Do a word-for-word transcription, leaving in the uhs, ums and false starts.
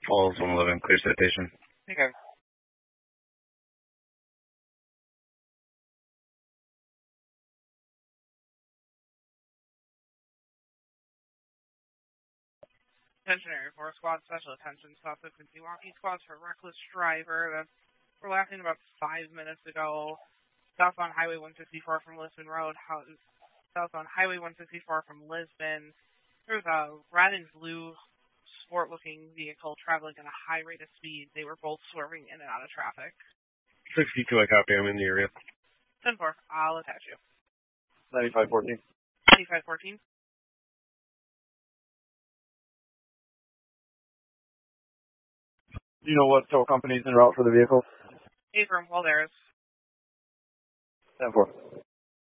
Falls one eleven, clear citation. Okay. Attention Area four Squad, special attention, stop the Quincy Walkie squads for reckless driver. That's, we're laughing about five minutes ago. Southbound Highway one sixty-four from Lisbon Road. Southbound Highway one sixty-four from Lisbon. There was a red and blue sport-looking vehicle traveling at a high rate of speed. They were both swerving in and out of traffic. sixty-two, I copy. I'm in the area. ten four, I'll attach you. ninety-five fourteen. ninety-five fourteen. Do you know what tow company's en route for the vehicle? Abram, well, there's. ten four.